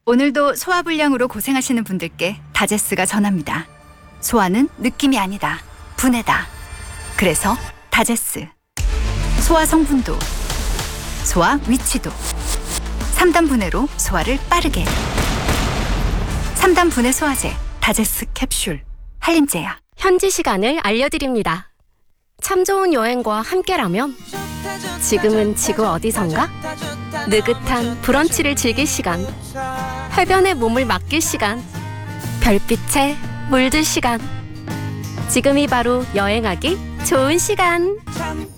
오늘도 소화불량으로 고생하시는 분들께 다제스가 전합니다. 소화는 느낌이 아니다. 분해다. 그래서 다제스. 소화 성분도, 소화 위치도. 3단 분해로 소화를 빠르게. 3단 분해 소화제 다제스 캡슐. 한림제약. 현지 시간을 알려드립니다. 참 좋은 여행과 함께라면 지금은 지구 어디선가? 느긋한 브런치를 즐길 시간, 해변에 몸을 맡길 시간, 별빛에 물들 시간. 지금이 바로 여행하기 좋은 시간.